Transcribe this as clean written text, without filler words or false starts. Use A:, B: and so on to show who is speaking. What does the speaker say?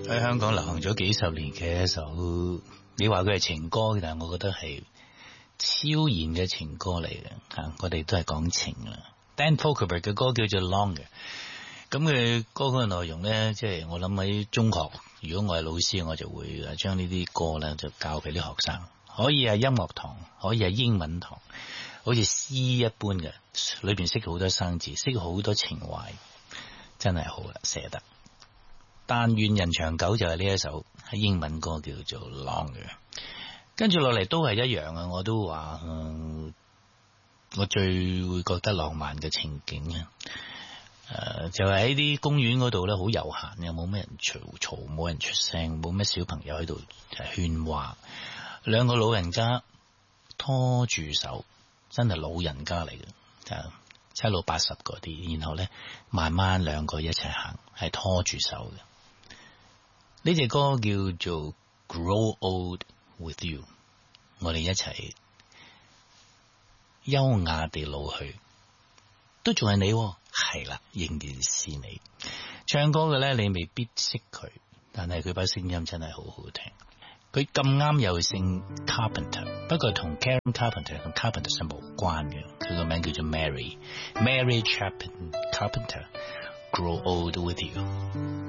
A: 喺香港流行咗幾十年嘅一首，你話佢係情歌，但係我覺得係超然嘅情歌嚟嘅吓，我哋都係講情啦。Dan Fogelberg 嘅歌叫做 Long 嘅，咁佢歌曲嘅內容咧，即係我諗喺中學，如果我係老師，我就會將呢啲歌咧就教俾啲學生，可以係音樂堂，可以係英文堂，好似詩一般嘅，裏邊識好多生字，識好多情懷，真係好啦，寫得。但願人長久就係呢一首喺英文歌叫做 Long 嘅，跟住落嚟都係一樣啊！我都話，我最會覺得浪漫嘅情景啊，就係喺啲公園嗰度咧，好悠閒，又冇咩人嘈，冇人出聲，冇咩小朋友喺度喧嘩，兩個老人家拖住手，真係老人家嚟嘅，就七老八十嗰啲，然後咧慢慢兩個一齊行，係拖住手嘅。呢隻歌叫做 Grow Old With You， 我哋一齊優雅地老去，都仲係你，係啦，仍然是你。唱歌嘅咧，你未必識佢，但係佢把聲音真係好好聽。佢咁啱又姓 Carpenter， 不過同 Karen Carpenter 同 Carpenter 係無關嘅。佢個名叫做 Mary Chapin Carpenter， Grow Old With You。